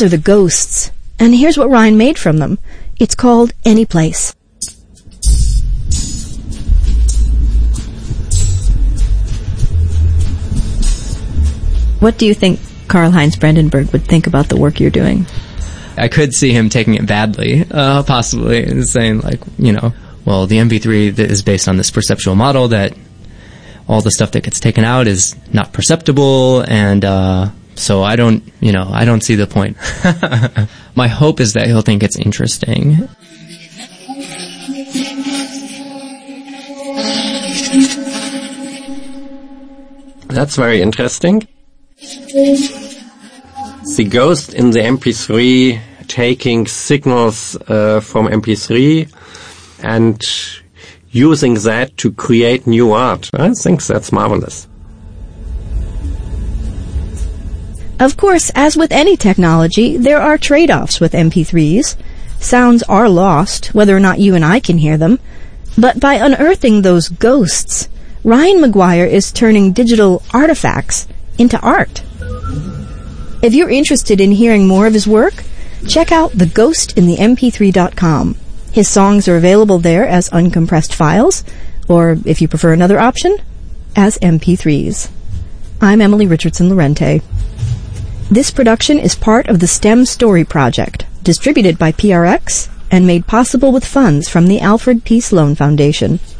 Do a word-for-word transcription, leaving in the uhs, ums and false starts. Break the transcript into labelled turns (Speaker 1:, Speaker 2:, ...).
Speaker 1: Those are the ghosts. And here's what Ryan made from them. It's called Anyplace. What do you think Karl-Heinz Brandenburg would think about the work you're doing?
Speaker 2: I could see him taking it badly, uh, possibly, and saying, like, you know, well, the M P three that is based on this perceptual model that all the stuff that gets taken out is not perceptible, and uh, so I don't, you know, I don't see the point. My hope is that he'll think it's interesting.
Speaker 3: That's very interesting. The ghost in the M P three taking signals uh, from M P three and using that to create new art. I think that's marvelous.
Speaker 1: Of course, as with any technology, there are trade-offs with M P threes. Sounds are lost, whether or not you and I can hear them. But by unearthing those ghosts, Ryan Maguire is turning digital artifacts into art. If you're interested in hearing more of his work, check out the ghost in the M P three dot com. His songs are available there as uncompressed files, or, if you prefer another option, as M P threes. I'm Emily Richardson Lorente. This production is part of the STEM Story Project, distributed by P R X and made possible with funds from the Alfred P. Sloan Foundation.